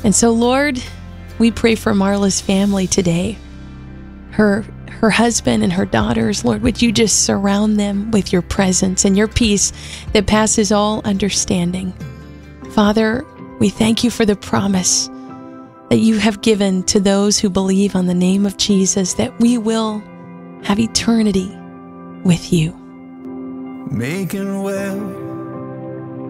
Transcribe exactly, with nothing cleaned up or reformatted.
And so, Lord, we pray for Marla's family today. Her, her husband and her daughters, Lord, would you just surround them with your presence and your peace that passes all understanding. Father, we thank you for the promise that you have given to those who believe on the name of Jesus, that we will have eternity with you. Making well